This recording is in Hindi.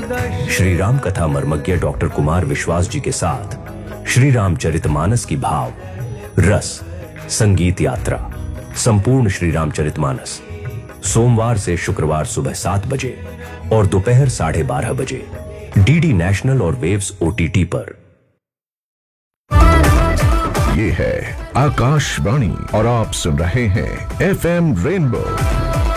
श्री राम कथा मर्मज्ञ डॉक्टर कुमार विश्वास जी के साथ श्री रामचरितमानस की भाव रस संगीत यात्रा संपूर्ण श्री रामचरितमानस सोमवार से शुक्रवार सुबह 7 बजे और दोपहर 12:30 बजे डीडी नेशनल और वेव्स ओटीटी पर। ये है आकाशवाणी और आप सुन रहे हैं FM रेनबो